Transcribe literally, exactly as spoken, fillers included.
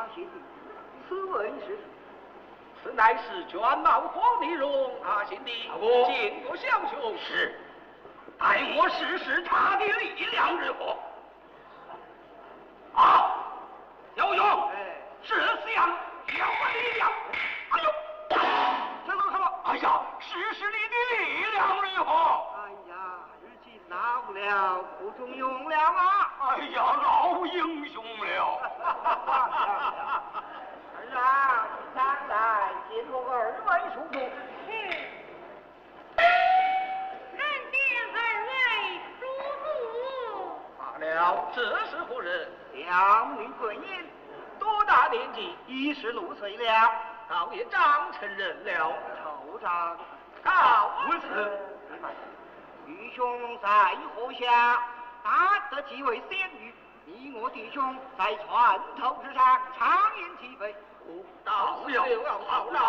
贤弟，此问是？ 此乃是卷毛黄丽荣啊，贤弟，经过小兄是，待我试试他的力量如何。啊，小兄， 哎， 是想要我力量。哎呦， 这做什么？ 哎呀，试试你的力量如何？ 哎呀，如今老了，不中用了啊！ 哎呀，老英雄了！ 儿啊，常来见我二位叔叔。 嗯，参见二位叔父。 罢了，这是何人？ 两女贵人， 多大年纪？ 已十六岁了， 倒也长成人了。 头上告无此。弟兄在河下，大得几位仙女，你我弟兄在船头之上畅饮几杯。 到了，到了。